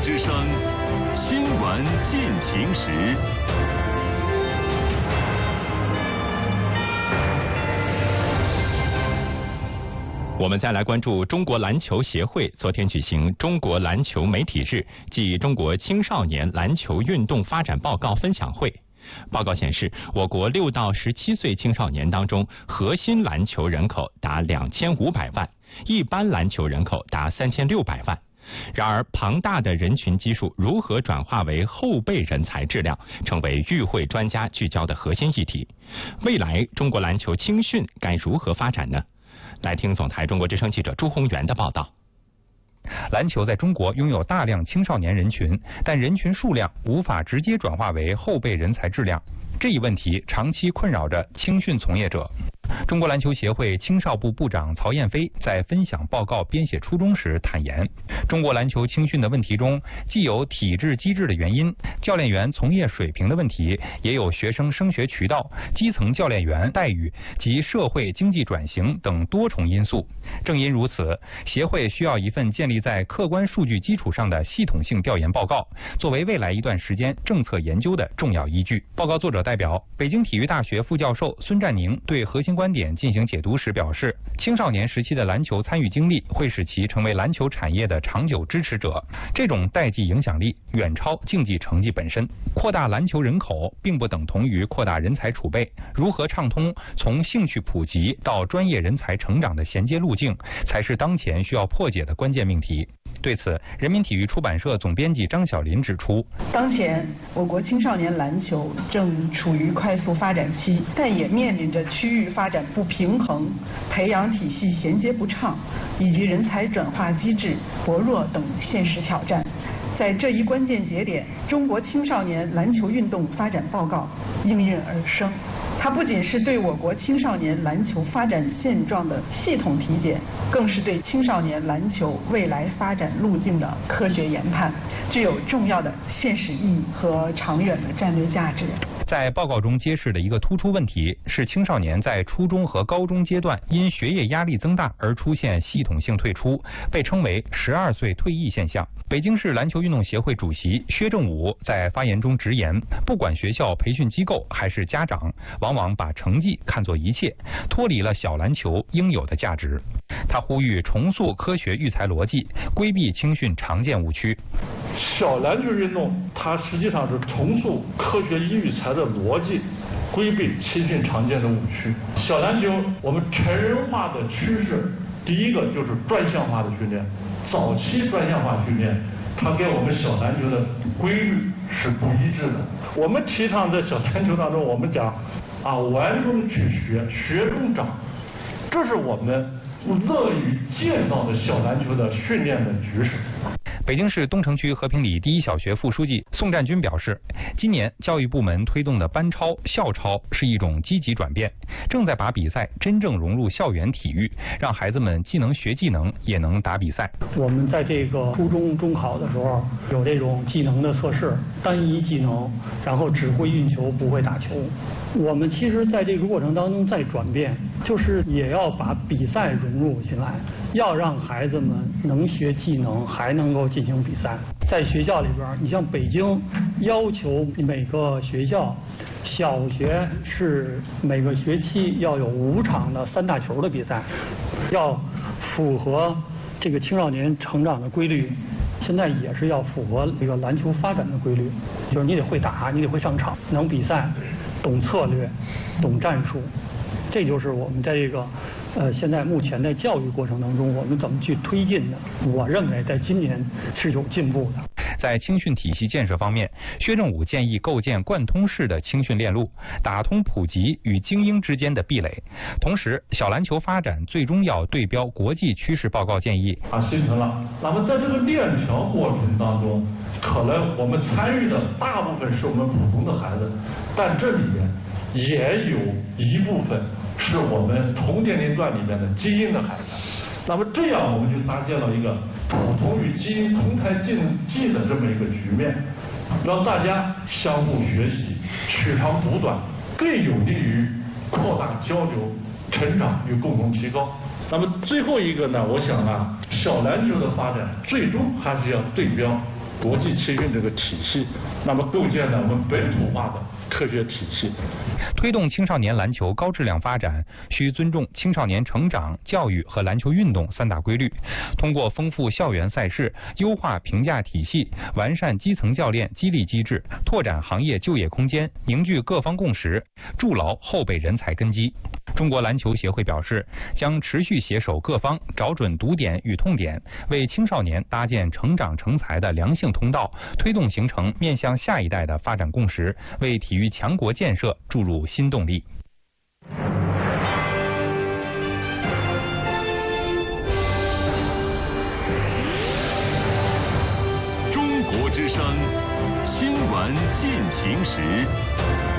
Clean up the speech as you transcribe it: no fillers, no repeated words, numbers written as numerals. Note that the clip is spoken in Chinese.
之声新闻进行时。我们再来关注中国篮球协会昨天举行中国篮球媒体日暨中国青少年篮球运动发展报告分享会。报告显示，我国6到17岁青少年当中，核心篮球人口达2500万，一般篮球人口达3600万。然而，庞大的人群基数如何转化为后备人才质量，成为与会专家聚焦的核心议题。未来中国篮球青训该如何发展呢？来听总台中国之声记者朱宏元的报道。 篮球在中国拥有大量青少年人群，但人群数量无法直接转化为后备人才质量，这一问题长期困扰着青训从业者。中国篮球协会青少部部长曹燕飞在分享报告编写初衷时坦言，中国篮球青训的问题中，既有体制机制的原因，教练员从业水平的问题，也有学生升学渠道、基层教练员待遇及社会经济转型等多重因素。正因如此，协会需要一份建立在客观数据基础上的系统性调研报告，作为未来一段时间政策研究的重要依据。报告作者代表北京体育大学副教授孙占宁对核心观点进行解读时表示，青少年时期的篮球参与经历会使其成为篮球产业的长久支持者，这种代际影响力远超竞技成绩本身。扩大篮球人口并不等同于扩大人才储备，如何畅通从兴趣普及到专业人才成长的衔接路径，才是当前需要破解的关键命题。对此，人民体育出版社总编辑张晓林指出， 当前我国青少年篮球正处于快速发展期，但也面临着区域发展不平衡、培养体系衔接不畅以及人才转化机制薄弱等现实挑战。在这一关键节点，中国青少年篮球运动发展报告应运而生。它不仅是对我国青少年篮球发展现状的系统体检，更是对青少年篮球未来发展路径的科学研判，具有重要的现实意义和长远的战略价值。 在报告中揭示的一个突出问题是，青少年在初中和高中阶段因学业压力增大而出现系统性退出，被称为12岁退役现象。北京市篮球运动协会主席薛正武在发言中直言，不管学校、培训机构还是家长，往往把成绩看作一切，脱离了小篮球应有的价值。他呼吁重塑科学育才逻辑，规避青训常见误区。 小篮球运动它实际上是重塑科学育才的逻辑，规避青训常见的误区。小篮球我们成人化的趋势，第一个就是专项化的训练。早期专项化训练，它跟我们小篮球的规律是不一致的。我们提倡在小篮球当中，我们讲玩中取学，学中长，这是我们乐于见到的小篮球的训练的局势。 北京市东城区和平里第一小学副书记宋占军表示，今年教育部门推动的班超、校超是一种积极转变，正在把比赛真正融入校园体育，让孩子们既能学技能，也能打比赛。 我们在这个初中中考的时候有这种技能的测试，单一技能，然后只会运球不会打球。我们其实在这个过程当中在转变，就是也要把比赛融入进来，要让孩子们能学技能，还能够进行比赛。在学校里边，你像北京要求每个学校小学是每个学期要有5场的3大球的比赛，要符合这个青少年成长的规律。现在也是要符合这个篮球发展的规律，就是你得会打，你得会上场，能比赛，懂策略，懂战术。这就是我们在这个现在目前在教育过程当中，我们怎么去推进的？我认为在今年是有进步的。 在青训体系建设方面，薛正武建议构建贯通式的青训链路，打通普及与精英之间的壁垒。同时，小篮球发展最终要对标国际趋势报告建议。 形成了。那么在这个链条过程当中，可能我们参与的大部分是我们普通的孩子，但这里面也有一部分是我们同年龄段里面的精英的孩子。那么这样我们就搭建了一个普通与精英同台竞技的这么一个局面，让大家相互学习，取长补短，更有利于扩大交流、成长与共同提高。那么最后一个呢，我想小篮球的发展最终还是要对标国际青训这个体系，那么构建了我们本土化的科学体系。 推动青少年篮球高质量发展，需尊重青少年成长、教育和篮球运动三大规律，通过丰富校园赛事、优化评价体系、完善基层教练激励机制、拓展行业就业空间，凝聚各方共识，筑牢后备人才根基。中国篮球协会表示，将持续携手各方，找准堵点与痛点，为青少年搭建成长成才的良性通道，推动形成面向下一代的发展共识，为体育强国建设注入新动力。 中国之声，新闻进行时。